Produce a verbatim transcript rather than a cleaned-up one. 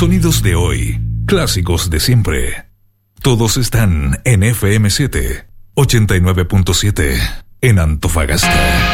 Sonidos de hoy, clásicos de siempre. Todos están en F M siete, ochenta y nueve punto siete, en Antofagasta.